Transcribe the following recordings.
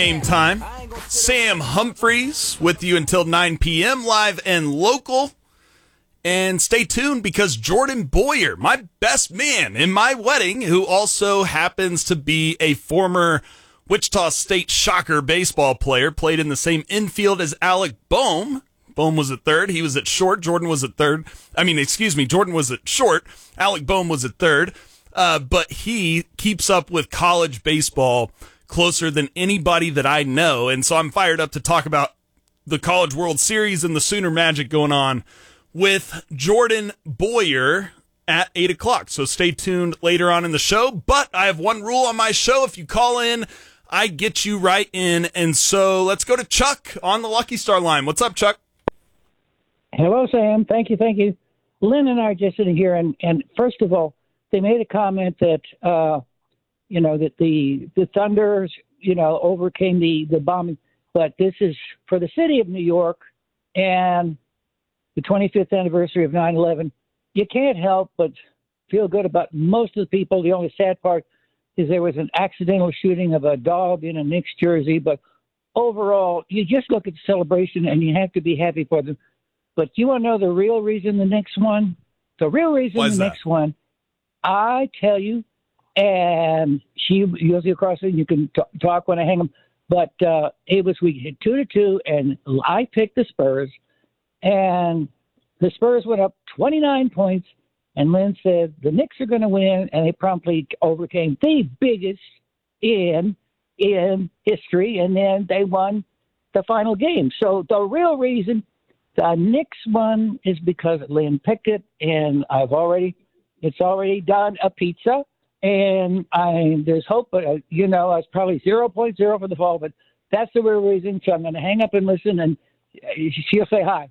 Game time. Sam Humphreys with you until 9 p.m. live and local. And stay tuned because Jordan Boyer, my best man in my wedding, who also happens to be a former Wichita State Shocker baseball player, played in the same infield as Alec Bohm. Bohm was at third. He was at short. Jordan was at third. Jordan was at short. Alec Bohm was at third. But he keeps up with college baseball closer than anybody that I know. And so I'm fired up to talk about the College World Series and the Sooner Magic going on with Jordan Boyer at 8 o'clock. So stay tuned later on in the show. But I have one rule on my show. If you call in, I get you right in. And so let's go to Chuck on the Lucky Star line. What's up, Chuck? Hello, Sam. Thank you. Lynn and I are just sitting here, and first of all, they made a comment that, that the Thunders, overcame the bombing. But this is for the city of New York and the 25th anniversary of 9/11. You can't help but feel good about most of the people. The only sad part is there was an accidental shooting of a dog in a Knicks jersey. But overall, you just look at the celebration and you have to be happy for them. But you want to know the real reason the Knicks won? The real reason the Knicks won, I tell you, and you'll see across it, you can talk when I hang them. But we hit 2-2, and I picked the Spurs. And the Spurs went up 29 points, and Lynn said the Knicks are going to win, and they promptly overcame the biggest in history, and then they won the final game. So the real reason the Knicks won is because Lynn picked it, and it's already done a pizza, and there's hope. But I was probably 0.0 for the fall, but that's the real reason. So I'm going to hang up and listen, and she'll say hi.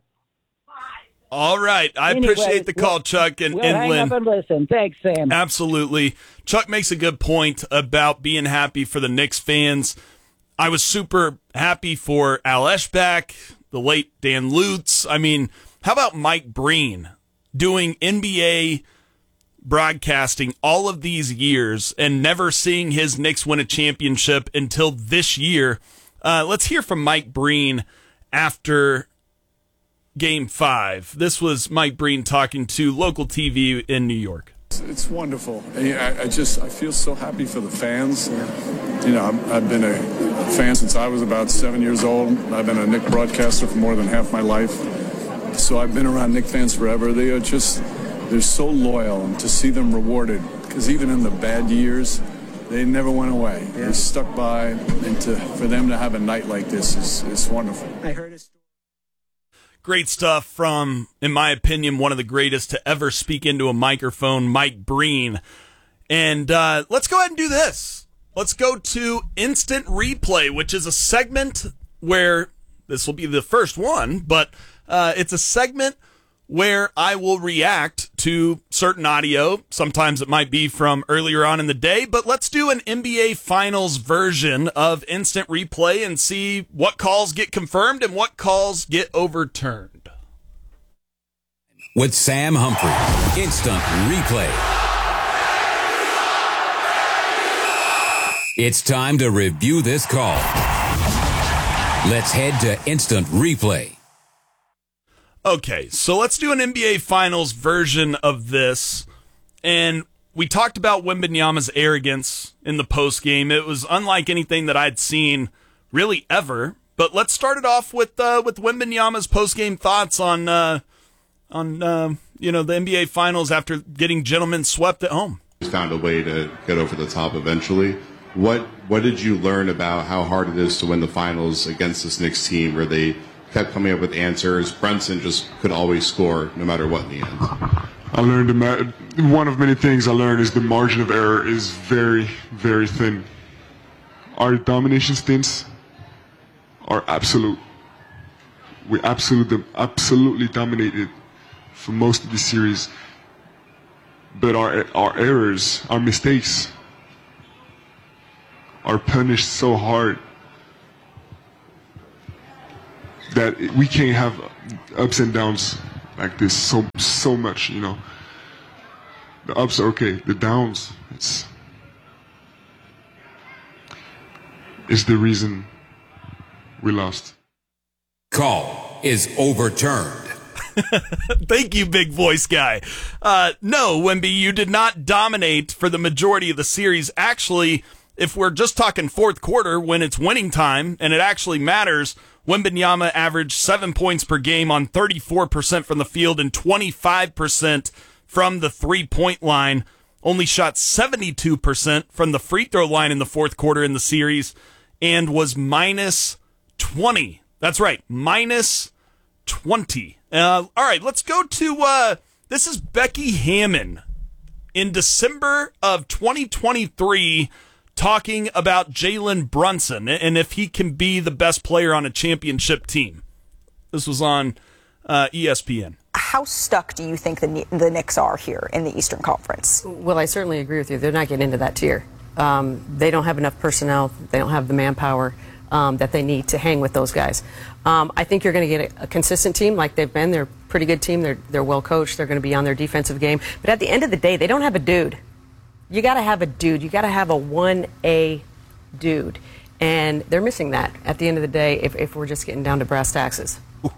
All right. I appreciate the call, Chuck and hang Lynn. Up and listen. Thanks, Sam. Absolutely. Chuck makes a good point about being happy for the Knicks fans. I was super happy for Al Eshbach, the late Dan Lutz. I mean, how about Mike Breen doing NBA broadcasting all of these years and never seeing his Knicks win a championship until this year? Let's hear from Mike Breen after Game 5. This was Mike Breen talking to local TV in New York. It's wonderful. I feel so happy for the fans. I've been a fan since I was about 7 years old. I've been a Knick broadcaster for more than half my life. So I've been around Knick fans forever. They're so loyal, and to see them rewarded, because even in the bad years, they never went away. Yeah. They stuck by, and for them to have a night like this is wonderful. I heard it. Great stuff from, in my opinion, one of the greatest to ever speak into a microphone, Mike Breen. And let's go ahead and do this. Let's go to Instant Replay, which is a segment where, this will be the first one, but it's a segment where I will react to certain audio. Sometimes it might be from earlier on in the day, but let's do an NBA Finals version of Instant Replay and see what calls get confirmed and what calls get overturned. With Sam Humphrey, Instant Replay. It's time to review this call. Let's head to Instant Replay. Okay, so let's do an NBA Finals version of this. And we talked about Wembanyama's arrogance in the postgame. It was unlike anything that I'd seen really ever. But let's start it off with Wembanyama's postgame thoughts on the NBA Finals after getting gentlemen swept at home. Found a way to get over the top eventually. What did you learn about how hard it is to win the finals against this Knicks team where they kept coming up with answers? Brunson just could always score no matter what in the end. I learned one of many things I learned is the margin of error is very, very thin. Our domination stints are absolute. We absolutely dominated for most of the series. But our errors, our mistakes, are punished so hard that we can't have ups and downs like this so much, The ups are okay, the downs, it's the reason we lost. Call is overturned. Thank you, big voice guy. No, Wemby, you did not dominate for the majority of the series. Actually, if we're just talking fourth quarter, when it's winning time and it actually matters, Wembanyama averaged 7 points per game on 34% from the field and 25% from the three-point line. Only shot 72% from the free throw line in the fourth quarter in the series and was minus 20. That's right, minus 20. All right, let's go to, this is Becky Hammon in December of 2023 talking about Jalen Brunson and if he can be the best player on a championship team. This was on ESPN. How stuck do you think the Knicks are here in the Eastern Conference? Well, I certainly agree with you. They're not getting into that tier. They don't have enough personnel. They don't have the manpower that they need to hang with those guys. I think you're going to get a consistent team like they've been. They're a pretty good team. They're well coached. They're going to be on their defensive game. But at the end of the day, they don't have a dude. You got to have a dude. You got to have a 1A dude. And they're missing that at the end of the day if we're just getting down to brass taxes.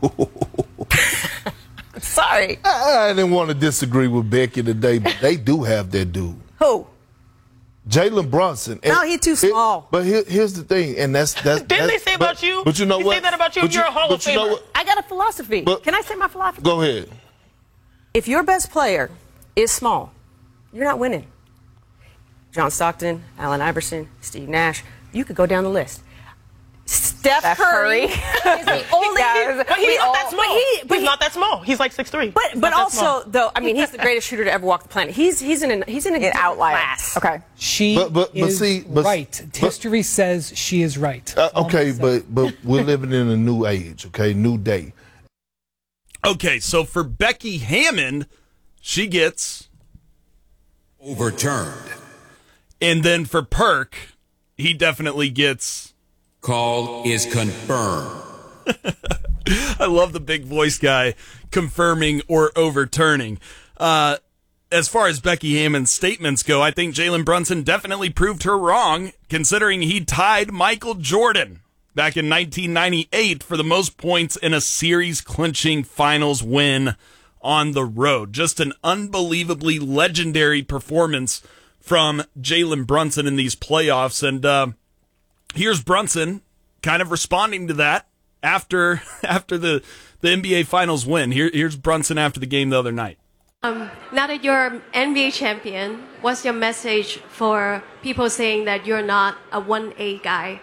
Sorry. I didn't want to disagree with Becky today, but they do have their dude. Who? Jalen Brunson. No, he's too small. But here's the thing, and that's Didn't they say about you? But you know they what? Say that about you. You're a Hall of Famer. You know what? I got a philosophy. Can I say my philosophy? Go ahead. If your best player is small, you're not winning. John Stockton, Allen Iverson, Steve Nash, you could go down the list. Steph Curry is the only. But he's not that small. He's not that small. He's like 6'3". But also, though, I mean, he's the greatest shooter to ever walk the planet. He's in an outlier class. Okay. She is right. History says she is right. Okay, but we're living in a new age. Okay, new day. Okay, so for Becky Hammon, she gets overturned. And then for Perk, he definitely gets... Call is confirmed. I love the big voice guy confirming or overturning. As far as Becky Hammon's statements go, I think Jalen Brunson definitely proved her wrong, considering he tied Michael Jordan back in 1998 for the most points in a series-clinching finals win on the road. Just an unbelievably legendary performance from Jalen Brunson in these playoffs. And here's Brunson kind of responding to that after the NBA Finals win. Here's Brunson after the game the other night. Now that you're NBA champion, what's your message for people saying that you're not a 1A guy?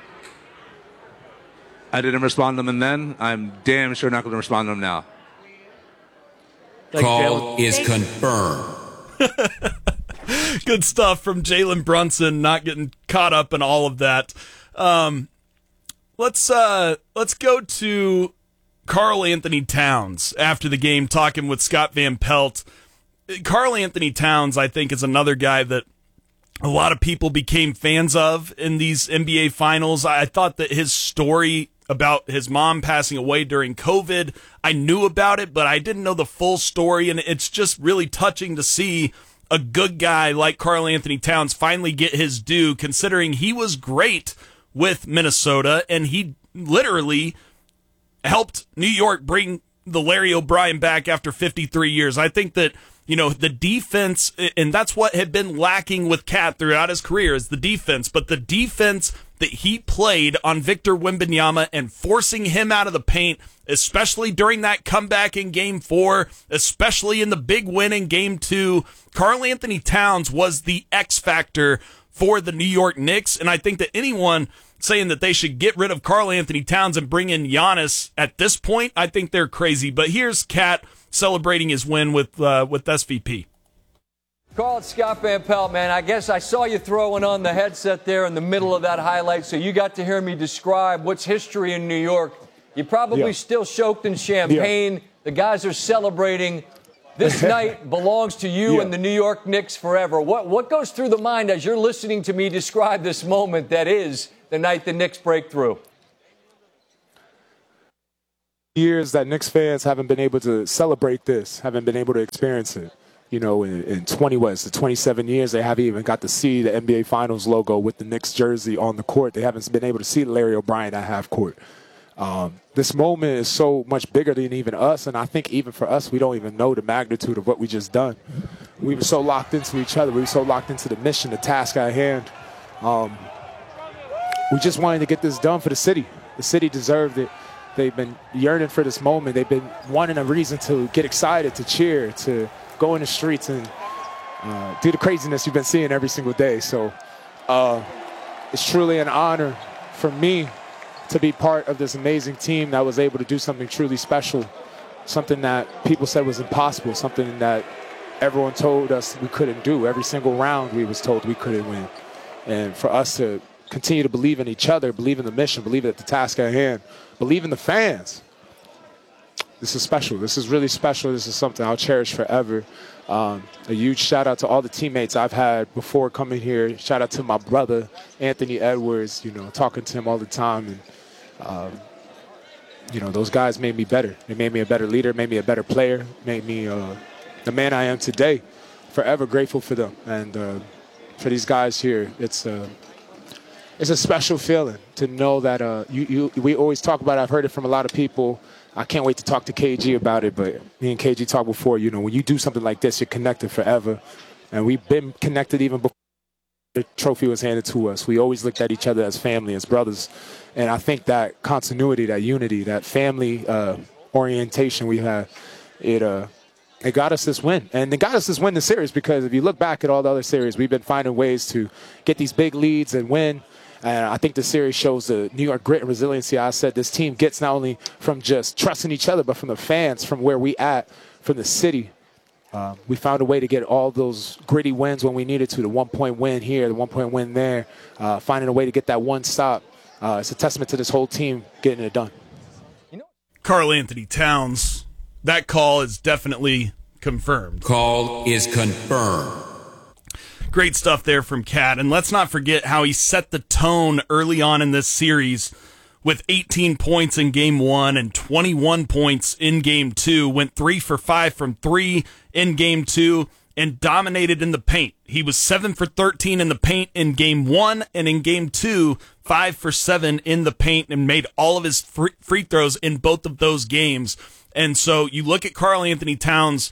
I didn't respond to them then. I'm damn sure not going to respond to them now. Call is confirmed. Good stuff from Jalen Brunson, not getting caught up in all of that. Let's go to Karl Anthony Towns after the game, talking with Scott Van Pelt. Karl Anthony Towns, I think, is another guy that a lot of people became fans of in these NBA Finals. I thought that his story about his mom passing away during COVID, I knew about it, but I didn't know the full story, and it's just really touching to see a good guy like Karl Anthony Towns finally get his due, considering he was great with Minnesota, and he literally helped New York bring the Larry O'Brien back after 53 years. I think that, you know, the defense, and that's what had been lacking with Cat throughout his career, is the defense, but the defense that he played on Victor Wembanyama and forcing him out of the paint, especially during that comeback in Game 4, especially in the big win in Game 2, Karl Anthony Towns was the X factor for the New York Knicks, and I think that anyone saying that they should get rid of Karl Anthony Towns and bring in Giannis at this point, I think they're crazy. But here's Cat celebrating his win with SVP. Karl, it's Scott Van Pelt, man. I guess I saw you throwing on the headset there in the middle of that highlight, so you got to hear me describe what's history in New York. You're probably still soaked in champagne. Yeah. The guys are celebrating. This night belongs to you and the New York Knicks forever. What goes through the mind as you're listening to me describe this moment that is the night the Knicks break through? Years that Knicks fans haven't been able to celebrate this, haven't been able to experience it. You know, in 27 years, they haven't even got to see the NBA Finals logo with the Knicks jersey on the court. They haven't been able to see Larry O'Brien at half court. This moment is so much bigger than even us, and I think even for us, we don't even know the magnitude of what we just done. We were so locked into each other. We were so locked into the mission, the task at hand. We just wanted to get this done for the city. The city deserved it. They've been yearning for this moment. They've been wanting a reason to get excited, to cheer, to go in the streets and do the craziness you've been seeing every single day. So it's truly an honor for me to be part of this amazing team that was able to do something truly special, something that people said was impossible, something that everyone told us we couldn't do. Every single round we was told we couldn't win. And for us to continue to believe in each other, believe in the mission, believe in the task at hand, believe in the fans. This is special. This is really special. This is something I'll cherish forever. A huge shout out to all the teammates I've had before coming here. Shout out to my brother, Anthony Edwards, talking to him all the time. And, those guys made me better. They made me a better leader, made me a better player, made me the man I am today. Forever grateful for them. And for these guys here, it's a special feeling to know that we always talk about it. I've heard it from a lot of people. I can't wait to talk to KG about it, but me and KG talked before, when you do something like this, you're connected forever. And we've been connected even before the trophy was handed to us. We always looked at each other as family, as brothers. And I think that continuity, that unity, that family orientation we have, it got us this win. And it got us this win in the series because if you look back at all the other series, we've been finding ways to get these big leads and win. And I think the series shows the New York grit and resiliency I said this team gets not only from just trusting each other, but from the fans, from where we at, from the city. We found a way to get all those gritty wins when we needed to, the 1-point win here, the 1-point win there, finding a way to get that one stop. It's a testament to this whole team getting it done. Karl-Anthony Towns, that call is definitely confirmed. Call is confirmed. Great stuff there from Cat. And let's not forget how he set the tone early on in this series with 18 points in Game 1 and 21 points in Game 2. Went 3 for 5 from 3 in Game 2 and dominated in the paint. He was 7 for 13 in the paint in Game 1, and in Game 2, 5 for 7 in the paint and made all of his free throws in both of those games. And so you look at Karl-Anthony Towns,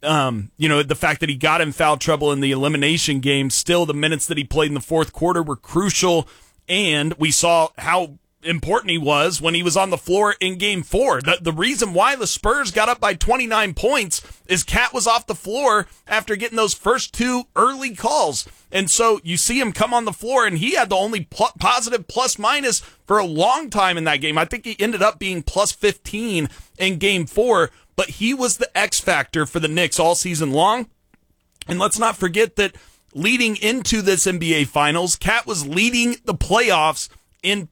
the fact that he got in foul trouble in the elimination game, still the minutes that he played in the fourth quarter were crucial, and we saw how important he was when he was on the floor in Game 4. The reason why the Spurs got up by 29 points is Cat was off the floor after getting those first 2 early calls. And so you see him come on the floor, and he had the only positive plus-minus for a long time in that game. I think he ended up being plus 15 in Game 4, but he was the X factor for the Knicks all season long. And let's not forget that leading into this NBA Finals, Cat was leading the playoffs in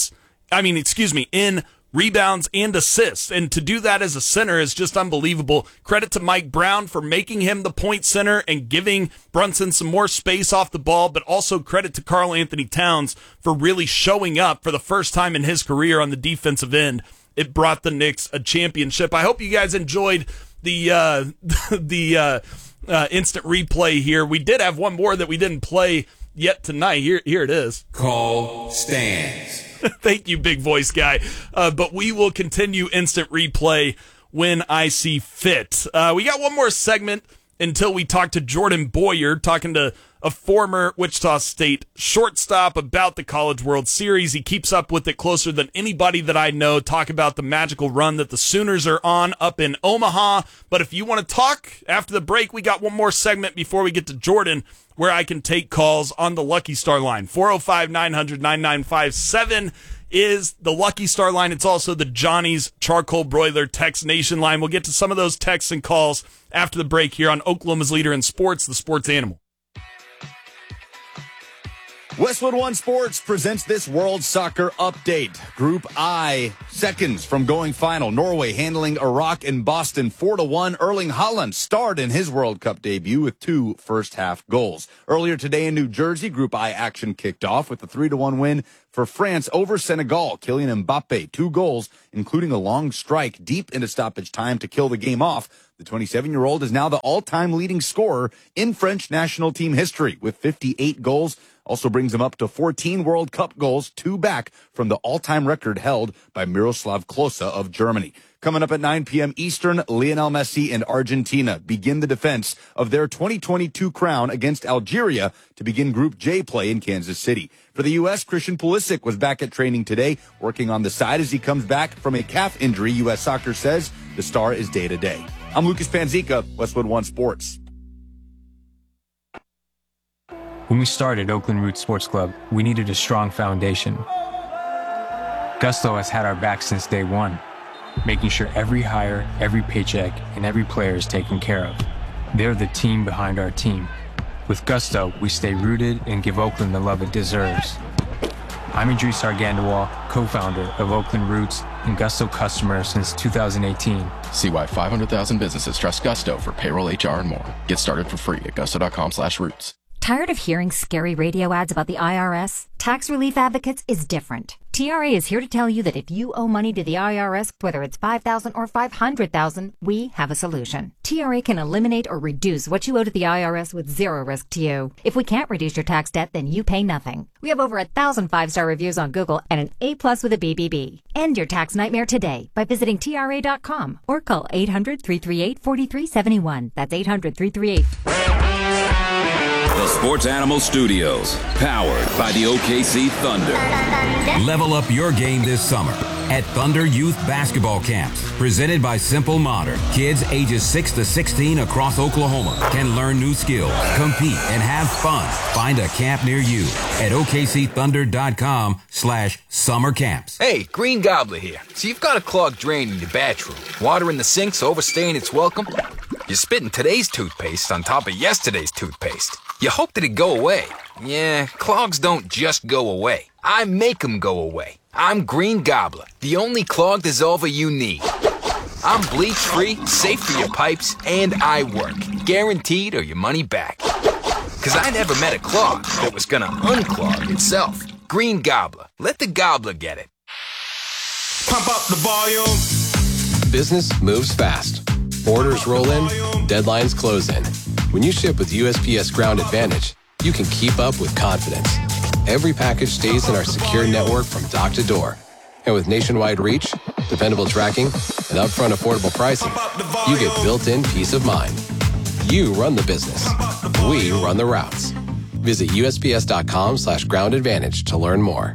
in rebounds and assists. And to do that as a center is just unbelievable. Credit to Mike Brown for making him the point center and giving Brunson some more space off the ball, but also credit to Karl-Anthony Towns for really showing up for the first time in his career on the defensive end. It brought the Knicks a championship. I hope you guys enjoyed the instant replay here. We did have one more that we didn't play yet tonight. Here it is. Call stands. Thank you, big voice guy. But we will continue instant replay when I see fit. We got one more segment until we talk to Jordan Boyer, talking to a former Wichita State shortstop about the College World Series. He keeps up with it closer than anybody that I know. Talk about the magical run that the Sooners are on up in Omaha. But if you want to talk after the break, we got one more segment before we get to Jordan, where I can take calls on the Lucky Star line. 405-900-9957 is the Lucky Star line. It's also the Johnny's Charcoal Broiler Text Nation line. We'll get to some of those texts and calls after the break here on Oklahoma's leader in sports, the Sports Animal. Westwood One Sports presents this World Soccer Update. Group I, seconds from going final. Norway handling Iraq in Boston 4-1. Erling Haaland starred in his World Cup debut with 2 first-half goals. Earlier today in New Jersey, Group I action kicked off with a 3-1 win for France over Senegal. Kylian Mbappe, 2 goals, including a long strike deep into stoppage time to kill the game off. The 27-year-old is now the all-time leading scorer in French national team history with 58 goals Also brings him up to 14 World Cup goals, 2 back from the all-time record held by Miroslav Klose of Germany. Coming up at 9 p.m. Eastern, Lionel Messi and Argentina begin the defense of their 2022 crown against Algeria to begin Group J play in Kansas City. For the U.S., Christian Pulisic was back at training today, working on the side as he comes back from a calf injury. U.S. Soccer says the star is day-to-day. I'm Lucas Panzica, Westwood One Sports. When we started Oakland Roots Sports Club, we needed a strong foundation. Gusto has had our back since day one, making sure every hire, every paycheck, and every player is taken care of. They're the team behind our team. With Gusto, we stay rooted and give Oakland the love it deserves. I'm Idris Argandawal, co-founder of Oakland Roots and Gusto customer since 2018. See why 500,000 businesses trust Gusto for payroll, HR, and more. Get started for free at gusto.com/roots. Tired of hearing scary radio ads about the IRS? Tax Relief Advocates is different. TRA is here to tell you that if you owe money to the IRS, whether it's $5,000 or $500,000, we have a solution. TRA can eliminate or reduce what you owe to the IRS with zero risk to you. If we can't reduce your tax debt, then you pay nothing. We have over 1,000 5-star reviews on Google and an A+ with a BBB. End your tax nightmare today by visiting TRA.com or call 800-338-4371. That's 800-338. The Sports Animal Studios, powered by the OKC Thunder. Level up your game this summer at Thunder Youth Basketball Camps, presented by Simple Modern. Kids ages 6 to 16 across Oklahoma can learn new skills, compete, and have fun. Find a camp near you at OKCThunder.com/summer camps. Hey, Green Gobbler here. So you've got a clogged drain in your bathroom. Water in the sink's overstaying its welcome. You're spitting today's toothpaste on top of yesterday's toothpaste. You hope that it go away. Yeah, clogs don't just go away. I make them go away. I'm Green Gobbler, the only clog dissolver you need. I'm bleach-free, safe for your pipes, and I work. Guaranteed or your money back. Because I never met a clog that was gonna unclog itself. Green Gobbler. Let the gobbler get it. Pump up the volume. Business moves fast. Orders roll in, deadlines close in. When you ship with USPS Ground Advantage, you can keep up with confidence. Every package stays in our secure network from dock to door. And with nationwide reach, dependable tracking, and upfront affordable pricing, you get built-in peace of mind. You run the business. We run the routes. Visit USPS.com/Ground Advantage to learn more.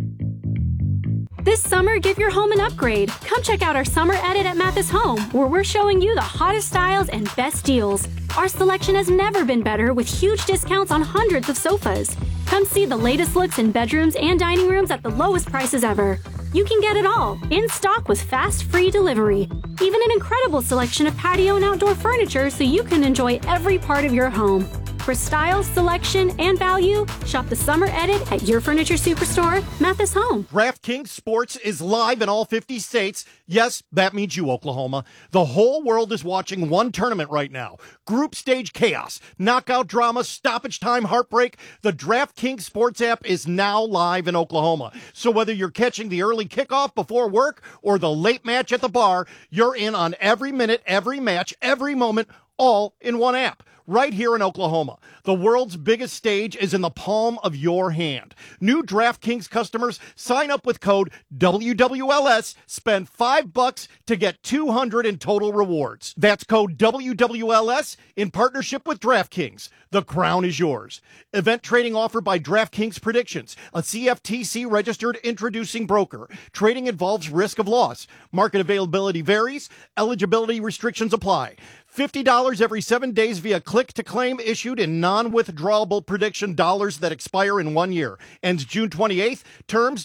This summer, give your home an upgrade. Come check out our summer edit at Mathis Home, where we're showing you the hottest styles and best deals. Our selection has never been better, with huge discounts on hundreds of sofas. Come see the latest looks in bedrooms and dining rooms at the lowest prices ever. You can get it all, in stock with fast, free delivery. Even an incredible selection of patio and outdoor furniture so you can enjoy every part of your home. For style, selection, and value, shop the summer edit at your furniture superstore, Mathis Home. DraftKings Sports is live in all 50 states. Yes, that means you, Oklahoma. The whole world is watching one tournament right now. Group stage chaos, knockout drama, stoppage time heartbreak. The DraftKings Sports app is now live in Oklahoma. So whether you're catching the early kickoff before work or the late match at the bar, you're in on every minute, every match, every moment, all in one app. Right here in Oklahoma. The world's biggest stage is in the palm of your hand. New DraftKings customers sign up with code WWLS, spend $5 to get $200 in total rewards. That's code WWLS in partnership with DraftKings. The crown is yours. Event trading offered by DraftKings Predictions, a CFTC registered introducing broker. Trading involves risk of loss. Market availability varies. Eligibility restrictions apply. $50 every 7 days via click-to-claim issued in non-withdrawable prediction dollars that expire in 1 year. Ends June 28th. Terms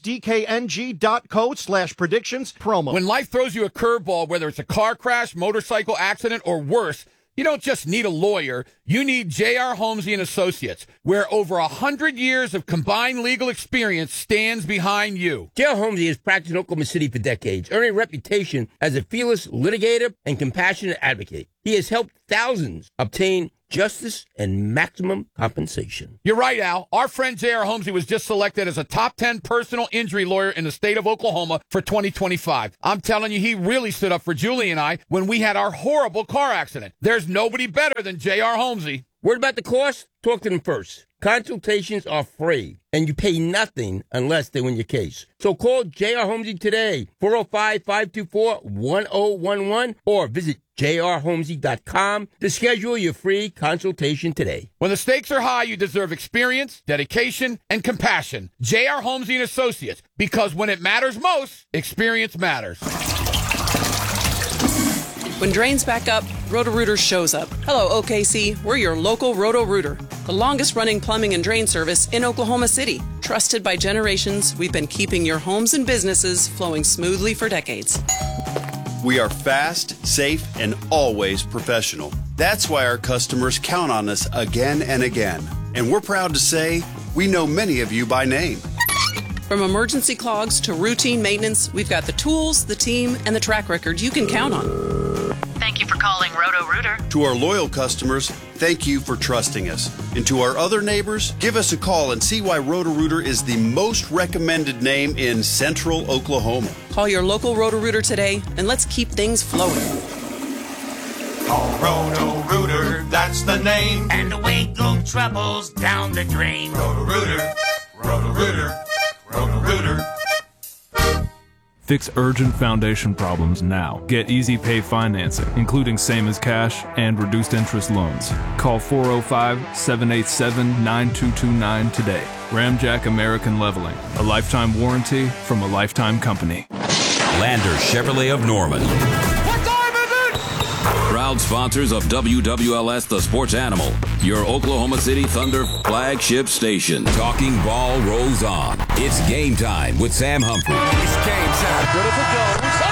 dkng.co/predictions promo. When life throws you a curveball, whether it's a car crash, motorcycle accident, or worse, you don't just need a lawyer. You need J.R. Holmesy & Associates, where over 100 years of combined legal experience stands behind you. J.R. Holmesy has practiced in Oklahoma City for decades, earning a reputation as a fearless litigator and compassionate advocate. He has helped thousands obtain justice and maximum compensation. You're right, Al. Our friend J.R. Holmesy was just selected as a top 10 personal injury lawyer in the state of Oklahoma for 2025. I'm telling you, he really stood up for Julie and I when we had our horrible car accident. There's nobody better than J.R. Holmesy. Worried about the cost? Talk to them first. Consultations are free, and you pay nothing unless they win your case. So call J.R. Holmesy today, 405-524-1011, or visit jrholmesy.com to schedule your free consultation today. When the stakes are high, you deserve experience, dedication, and compassion. J.R. Holmesy & Associates, because when it matters most, experience matters. When drains back up, Roto-Rooter shows up. Hello, OKC. We're your local Roto-Rooter, the longest-running plumbing and drain service in Oklahoma City. Trusted by generations, we've been keeping your homes and businesses flowing smoothly for decades. We are fast, safe, and always professional. That's why our customers count on us again and again. And we're proud to say we know many of you by name. From emergency clogs to routine maintenance, we've got the tools, the team, and the track record you can count on. Thank you for calling Roto-Rooter. To our loyal customers, thank you for trusting us. And to our other neighbors, give us a call and see why Roto-Rooter is the most recommended name in Central Oklahoma. Call your local Roto-Rooter today, and let's keep things flowing. Call Roto-Rooter, that's the name. And away go troubles down the drain. Roto-Rooter, Roto-Rooter, Roto-Rooter. Fix urgent foundation problems now. Get Easy Pay financing, including same as cash and reduced interest loans. Call 405-787-9229 today. Ramjack American Leveling, a lifetime warranty from a lifetime company. Lander Chevrolet of Norman. Proud sponsors of WWLS The Sports Animal, your Oklahoma City Thunder flagship station. Talking ball rolls on. It's game time with Sam Humphrey. It's game time. Good as it goes.